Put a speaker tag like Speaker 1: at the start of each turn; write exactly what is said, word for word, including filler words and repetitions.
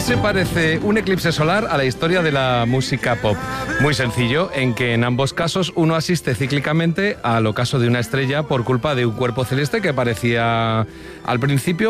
Speaker 1: se parece un eclipse solar a la historia de la música pop? Muy sencillo, en que en ambos casos uno asiste cíclicamente al ocaso de una estrella por culpa de un cuerpo celeste que parecía al principio